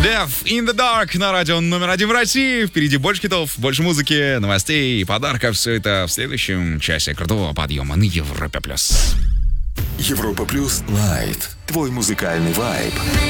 Death in the Dark на радио номер 1 в России. Впереди больше хитов, больше музыки, новостей и подарков. Все это в следующем часе крутого подъема на Европе+. Европа Плюс Лайт. Твой музыкальный вайб.